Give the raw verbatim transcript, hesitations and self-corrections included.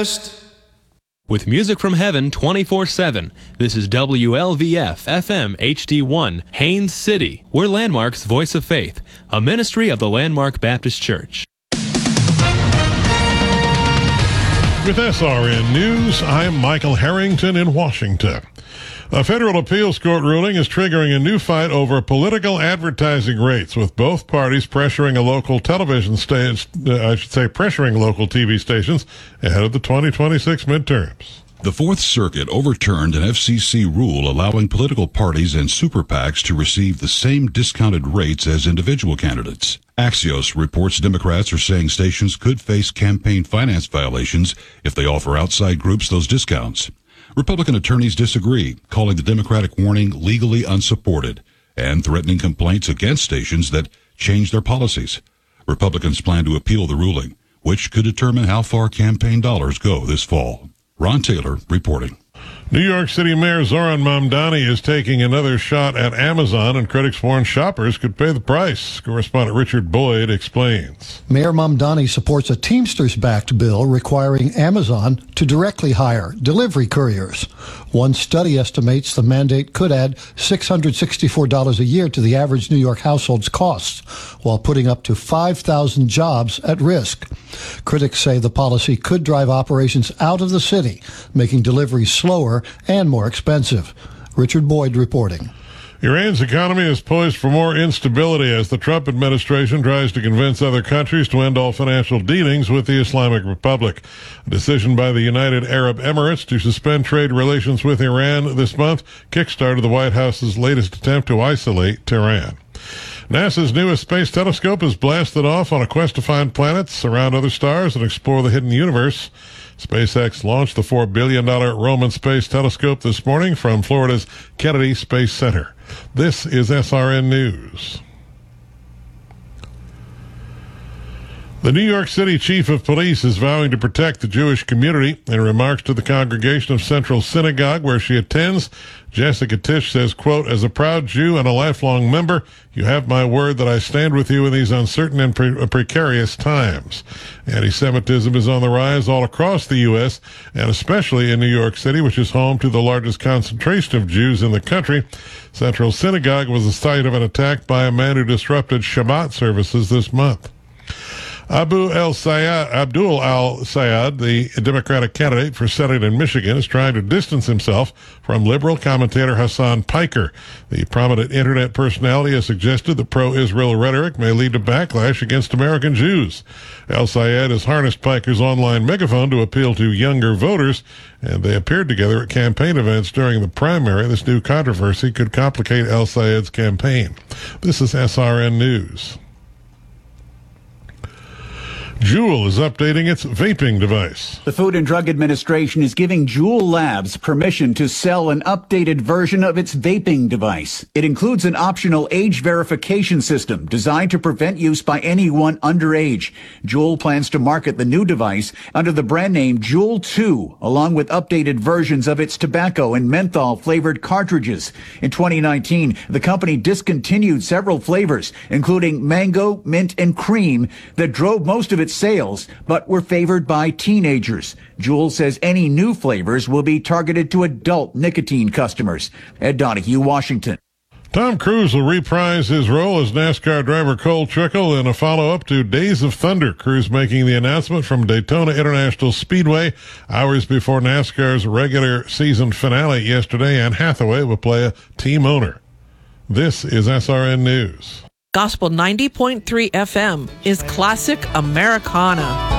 best. With music from heaven twenty-four seven, this is W L V F F M H D one, Haines City. We're Landmark's Voice of Faith, a ministry of the Landmark Baptist Church. With S R N News, I'm Michael Harrington in Washington. A federal appeals court ruling is triggering a new fight over political advertising rates, with both parties pressuring a local television station, uh, I should say pressuring local T V stations ahead of the twenty twenty-six midterms. The Fourth Circuit overturned an F C C rule allowing political parties and super PACs to receive the same discounted rates as individual candidates. Axios reports Democrats are saying stations could face campaign finance violations if they offer outside groups those discounts. Republican attorneys disagree, calling the Democratic warning legally unsupported and threatening complaints against stations that change their policies. Republicans plan to appeal the ruling, which could determine how far campaign dollars go this fall. Ron Taylor reporting. New York City Mayor Zoran Mamdani is taking another shot at Amazon, and critics warn shoppers could pay the price. Correspondent Richard Boyd explains. Mayor Mamdani supports a Teamsters-backed bill requiring Amazon to directly hire delivery couriers. One study estimates the mandate could add six hundred sixty-four dollars a year to the average New York household's costs, while putting up to five thousand jobs at risk. Critics say the policy could drive operations out of the city, making deliveries slower and more expensive. Richard Boyd reporting. Iran's economy is poised for more instability as the Trump administration tries to convince other countries to end all financial dealings with the Islamic Republic. A decision by the United Arab Emirates to suspend trade relations with Iran this month kickstarted the White House's latest attempt to isolate Tehran. NASA's newest space telescope is blasted off on a quest to find planets around other stars and explore the hidden universe. SpaceX launched the four billion dollars Roman Space Telescope this morning from Florida's Kennedy Space Center. This is S R N News. The New York City Chief of Police is vowing to protect the Jewish community. In remarks to the congregation of Central Synagogue, where she attends, Jessica Tisch says, quote, "As a proud Jew and a lifelong member, you have my word that I stand with you in these uncertain and pre- precarious times." Anti-Semitism is on the rise all across the U S, and especially in New York City, which is home to the largest concentration of Jews in the country. Central Synagogue was the site of an attack by a man who disrupted Shabbat services this month. Abu El-Sayed, Abdul Al-Sayed, the Democratic candidate for Senate in Michigan, is trying to distance himself from liberal commentator Hassan Piker. The prominent internet personality has suggested that pro-Israel rhetoric may lead to backlash against American Jews. El-Sayed has harnessed Piker's online megaphone to appeal to younger voters, and they appeared together at campaign events during the primary. This new controversy could complicate El-Sayed's campaign. This is S R N News. Juul is updating its vaping device. The Food and Drug Administration is giving Juul Labs permission to sell an updated version of its vaping device. It includes an optional age verification system designed to prevent use by anyone underage. Juul plans to market the new device under the brand name Juul two, along with updated versions of its tobacco and menthol flavored cartridges. In twenty nineteen, the company discontinued several flavors, including mango, mint, and cream, that drove most of its sales, but were favored by teenagers. Juul says any new flavors will be targeted to adult nicotine customers. Ed Donahue, Washington. Tom Cruise will reprise his role as NASCAR driver Cole Trickle in a follow-up to Days of Thunder. Cruise making the announcement from Daytona International Speedway hours before NASCAR's regular season finale yesterday. Anne Hathaway will play a team owner. This is S R N News. Gospel ninety point three F M is classic Americana.